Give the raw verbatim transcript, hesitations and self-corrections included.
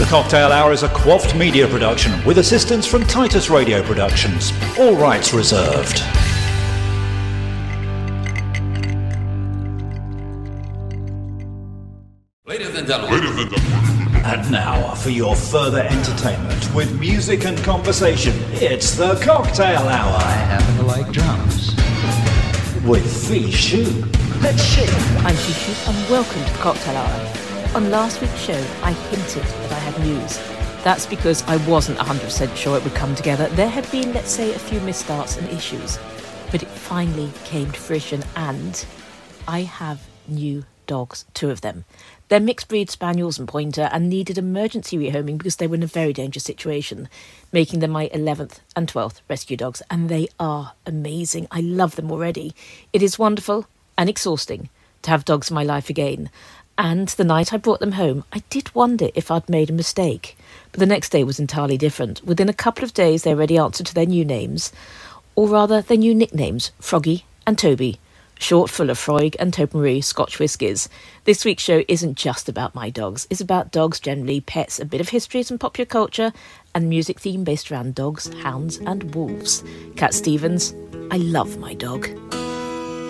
Cocktail Hour is a Quaffed media production with assistance from Titus Radio Productions. All rights reserved. Ladies and gentlemen. Ladies and gentlemen. And now, for your further entertainment with music and conversation, it's the Cocktail Hour. I happen to like drums. With Fee Shu. Let's shit. I'm Fee Shu and welcome to the Cocktail Hour. On last week's show, I hinted that I had news. That's because I wasn't one hundred percent sure it would come together. There had been, let's say, a few misstarts and issues. But it finally came to fruition and I have new dogs, two of them. They're mixed breed spaniels and pointer and needed emergency rehoming because they were in a very dangerous situation, making them my eleventh and twelfth rescue dogs. And they are amazing. I love them already. It is wonderful and exhausting to have dogs in my life again. And the night I brought them home, I did wonder if I'd made a mistake. But the next day was entirely different. Within a couple of days, they already answered to their new names. Or rather, their new nicknames, Froggy and Toby. Short full of Freud and Topenry Scotch whiskies. This week's show isn't just about my dogs. It's about dogs generally, pets, a bit of history, some popular culture, and music theme based around dogs, hounds and wolves. Cat Stevens, I love my dog.